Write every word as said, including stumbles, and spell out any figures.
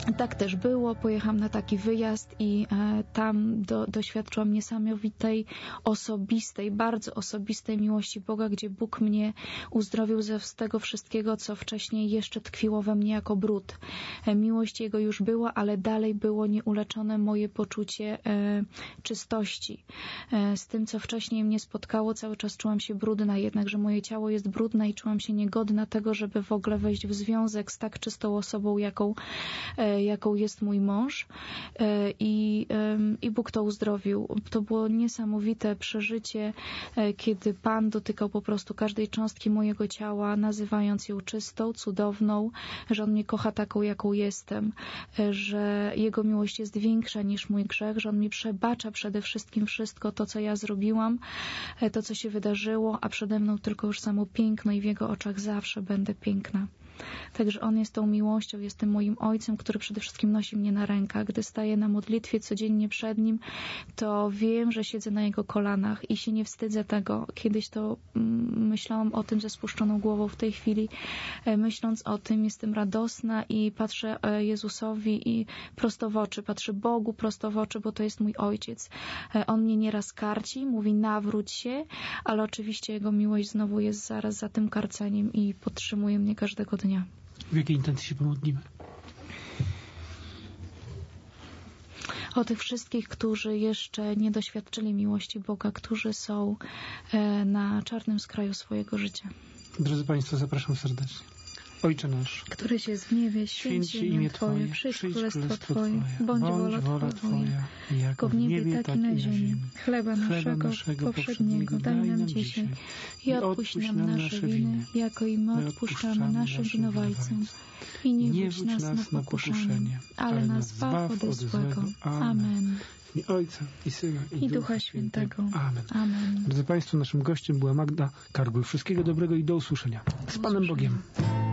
Tak też było. Pojechałam na taki wyjazd i e, tam do, doświadczyłam niesamowitej, osobistej, bardzo osobistej miłości Boga, gdzie Bóg mnie uzdrowił ze z tego wszystkiego, co wcześniej jeszcze tkwiło we mnie jako brud. E, miłość Jego już była, ale dalej było nieuleczone moje poczucie e, czystości. E, z tym, co wcześniej mnie spotkało, cały czas czułam się brudna, jednakże moje ciało jest brudne i czułam się niegodna tego, żeby w ogóle wejść w związek z tak czystą osobą, jaką e, jaką jest mój mąż i, i Bóg to uzdrowił. To było niesamowite przeżycie, kiedy Pan dotykał po prostu każdej cząstki mojego ciała, nazywając ją czystą, cudowną, że On mnie kocha taką, jaką jestem, że Jego miłość jest większa niż mój grzech, że On mi przebacza przede wszystkim wszystko to, co ja zrobiłam, to, co się wydarzyło, a przede mną tylko już samo piękno i w Jego oczach zawsze będę piękna. Także On jest tą miłością, jest tym moim Ojcem, który przede wszystkim nosi mnie na rękach. Gdy staję na modlitwie codziennie przed Nim, to wiem, że siedzę na Jego kolanach i się nie wstydzę tego. Kiedyś to mm, myślałam o tym ze spuszczoną głową. W tej chwili e, myśląc o tym jestem radosna i patrzę e, Jezusowi i prosto w oczy, patrzę Bogu prosto w oczy, bo to jest mój Ojciec. E, On mnie nieraz karci, mówi nawróć się, ale oczywiście Jego miłość znowu jest zaraz za tym karceniem i podtrzymuje mnie każdego dnia. W jakiej intencji się pomodlimy? O tych wszystkich, którzy jeszcze nie doświadczyli miłości Boga, którzy są e, na czarnym skraju swojego życia. Drodzy Państwo, zapraszam serdecznie. Ojcze nasz, któryś jest w niebie, święć się imię Twoje, przyjdź królestwo Twoje, bądź wola Twoja, jako w niebie, tak i na ziemi. Chleba naszego powszedniego daj nam dzisiaj i odpuść nam nasze winy, jako i my odpuszczamy naszym winowajcom. I nie wódź nas na pokuszenie, ale nas zbaw od złego. Amen. I Ojca, i Syna, i, I Ducha Świętego. Amen. Amen. Drodzy Państwo, naszym gościem była Magda Kargul. Wszystkiego dobrego i do usłyszenia. Z Panem Bogiem.